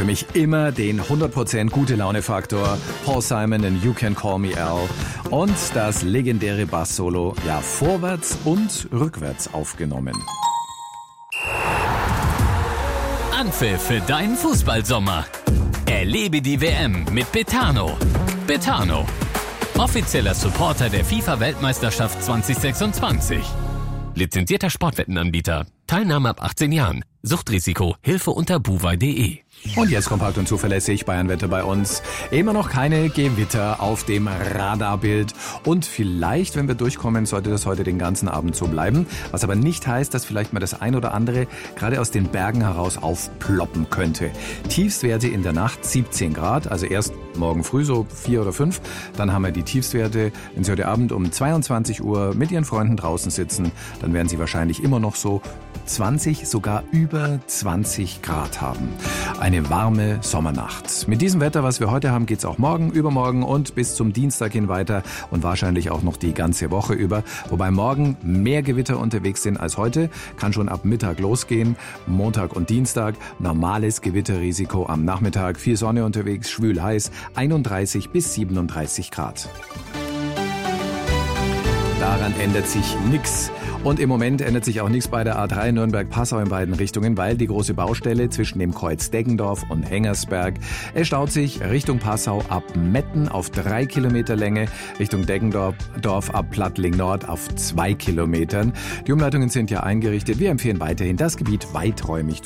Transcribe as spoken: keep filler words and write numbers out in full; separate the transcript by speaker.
Speaker 1: für mich immer den hundert Prozent gute Laune-Faktor. Paul Simon in You Can Call Me Al. Und das legendäre Bass-Solo, ja, vorwärts und rückwärts aufgenommen.
Speaker 2: Anpfiff für deinen Fußballsommer. Erlebe die W M mit Betano. Betano, offizieller Supporter der FIFA-Weltmeisterschaft zwanzig sechsundzwanzig. Lizenzierter Sportwettenanbieter. Teilnahme ab achtzehn Jahren. Suchtrisiko. Hilfe unter buwei punkt de.
Speaker 1: Und jetzt kompakt und zuverlässig Bayernwetter bei uns. Immer noch keine Gewitter auf dem Radarbild. Und vielleicht, wenn wir durchkommen, sollte das heute den ganzen Abend so bleiben. Was aber nicht heißt, dass vielleicht mal das ein oder andere gerade aus den Bergen heraus aufploppen könnte. Tiefstwerte in der Nacht siebzehn Grad, also erst morgen früh so vier oder fünf. Dann haben wir die Tiefstwerte. Wenn Sie heute Abend um zweiundzwanzig Uhr mit Ihren Freunden draußen sitzen, dann werden Sie wahrscheinlich immer noch so zwanzig, sogar über zwanzig Grad haben. Eine warme Sommernacht. Mit diesem Wetter, was wir heute haben, geht's auch morgen, übermorgen und bis zum Dienstag hin weiter und wahrscheinlich auch noch die ganze Woche über. Wobei morgen mehr Gewitter unterwegs sind als heute. Kann schon ab Mittag losgehen. Montag und Dienstag normales Gewitterrisiko am Nachmittag. Viel Sonne unterwegs, schwül heiß, einunddreißig bis siebenunddreißig Grad. Daran ändert sich nichts. Und im Moment ändert sich auch nichts bei der A drei Nürnberg-Passau in beiden Richtungen, weil die große Baustelle zwischen dem Kreuz Deggendorf und Hengersberg, es staut sich Richtung Passau ab Metten auf drei Kilometer Länge, Richtung Deggendorf Dorf ab Plattling Nord auf zwei Kilometern. Die Umleitungen sind ja eingerichtet. Wir empfehlen weiterhin, das Gebiet weiträumig